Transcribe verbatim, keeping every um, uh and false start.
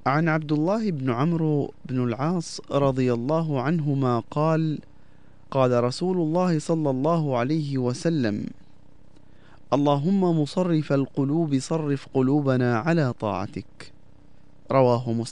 عن عبد الله بن عمرو بن العاص رضي الله عنهما قال: قال رسول الله صلى الله عليه وسلم: اللهم مصرف القلوب صرف قلوبنا على طاعتك. رواه مسلم.